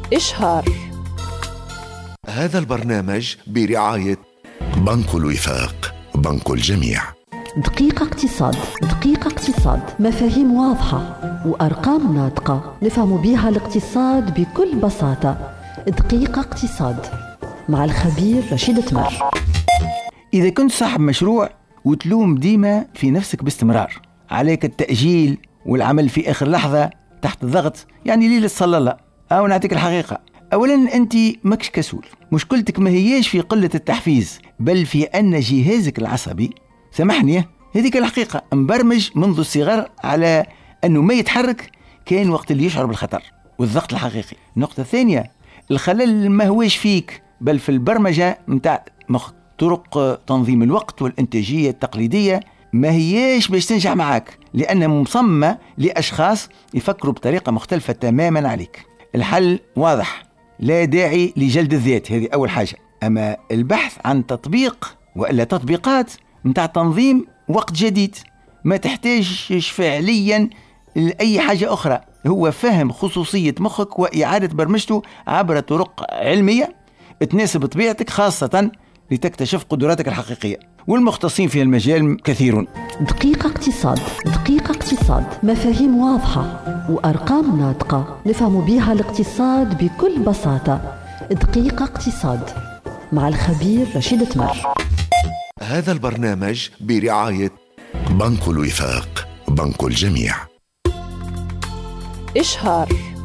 إشهار. هذا البرنامج برعاية بنك الوفاق، بنك الجميع. دقيقة اقتصاد. دقيقة اقتصاد، مفاهيم واضحة وأرقام ناطقة نفهم بها الاقتصاد بكل بساطة. دقيقة اقتصاد مع الخبير رشيد تمر. إذا كنت صاحب مشروع وتلوم ديما في نفسك باستمرار عليك التأجيل والعمل في آخر لحظة تحت الضغط، يعني ليلة صلى الله، أو نعطيك الحقيقة، أولا أنت ماكش كسول. مشكلتك ما هياش في قلة التحفيز، بل في أن جهازك العصبي، سامحني هذيك الحقيقة، مبرمج منذ الصغر على أنه ما يتحرك كان وقت اللي يشعر بالخطر والضغط الحقيقي. النقطة الثانية، الخلل ما هوش فيك بل في البرمجة متاع مخ. طرق تنظيم الوقت والإنتاجية التقليدية ما هياش باش تنجح معاك، لأنها مصممة لأشخاص يفكروا بطريقة مختلفة تماما عليك. الحل واضح، لا داعي لجلد الذات، هذه أول حاجة. أما البحث عن تطبيق وإلا تطبيقات متاع تنظيم وقت جديد ما تحتاجش فعليا لأي حاجة أخرى، هو فهم خصوصية مخك وإعادة برمجته عبر طرق علمية تناسب طبيعتك، خاصة لتكتشف قدراتك الحقيقية، والمختصين في المجال كثيرون. دقيقة اقتصاد. دقيقة اقتصاد، مفاهيم واضحة وأرقام ناطقة نفهم بها الاقتصاد بكل بساطة. دقيقة اقتصاد مع الخبير رشيد تمر. هذا البرنامج برعاية بنك الوفاق، بنك الجميع. إشهار.